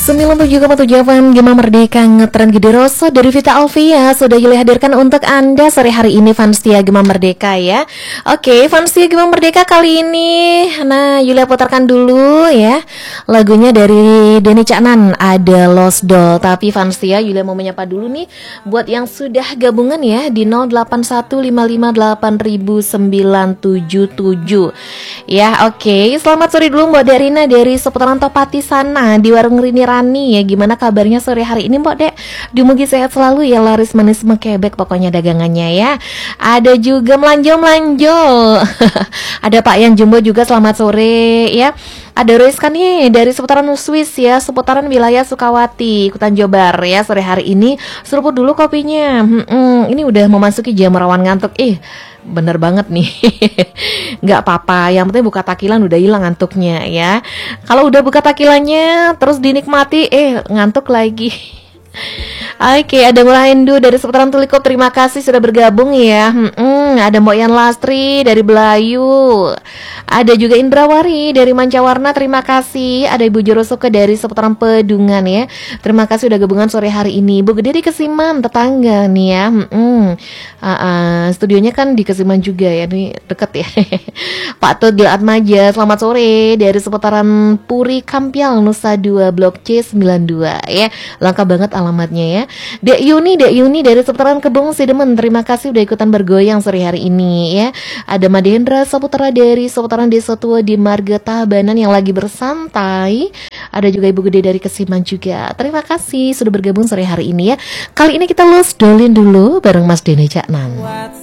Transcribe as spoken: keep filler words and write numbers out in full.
sembilan puluh tujuh koma tujuh F M Gema Merdeka ngetren Gede Rosso dari Vita Alvia sudah Yuli hadirkan untuk Anda sore hari ini fans setia Gema Merdeka ya. Oke, fans setia Gema Merdeka kali ini, nah Yuli putarkan dulu ya lagunya dari Denny Caknan, ada Lost Doll. Tapi fans setia Yuli mau menyapa dulu nih buat yang sudah gabungan ya di nol delapan satu lima lima delapan sembilan tujuh tujuh ya. Oke, selamat sore dulu Mbak Darina dari seputaran Topati sana di warung Rini Rani ya. Gimana kabarnya sore hari ini Mbak Dek? Dimugi sehat selalu ya, laris manis mekebek pokoknya dagangannya ya. Ada juga melanjo-melanjo ada Pak Yan Jumbo juga selamat sore ya. Ada Rizka nih dari seputaran Swiss ya, seputaran wilayah Sukawati, ikutan Jobar ya sore hari ini. Seruput dulu kopinya. Hmm, ini udah memasuki jam rawan ngantuk. Ih, bener banget nih. Nggak apa-apa, yang penting buka takilan udah hilang ngantuknya ya. Kalau udah buka takilannya terus dinikmati, eh ngantuk lagi. Oke, ada Mula Hindu dari seputaran Tulikop, terima kasih sudah bergabung ya. Hmm, ada Mbok Yan Lastri dari Belayu. Ada juga Indrawari dari Mancawarna, terima kasih. Ada Ibu Jorosoke dari seputaran Pedungan ya. Terima kasih udah gabungan sore hari ini. Bu Gede di Kesiman, tetangga nih ya. Hmm, uh, uh, studionya kan di Kesiman juga ya, nih deket ya. Pak Tod Atmaja, selamat sore dari seputaran Puri Kampiang, Nusa Dua, Blok C sembilan dua ya. Lengkap banget alamatnya ya. Dek Yuni, Dek Yuni dari seputaran Kebong Sidemen, terima kasih udah ikutan bergoyang sore hari ini ya. Ada Madendra Saputra dari seputaran Desa Tua di Marga Tabanan yang lagi bersantai. Ada juga Ibu Gede dari Kesiman juga. Terima kasih sudah bergabung sore hari ini ya. Kali ini kita los dolin dulu bareng Mas Denny Caknan.